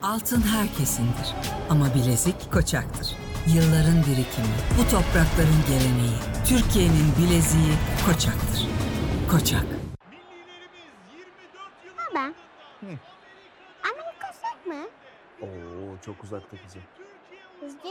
Altın herkesindir ama bilezik Koçak'tır. Yılların birikimi, bu toprakların geleneği. Türkiye'nin bileziği Koçak'tır. Koçak. Baba, Amerika uzak mı? Oo, çok uzakta kızım. Hızlı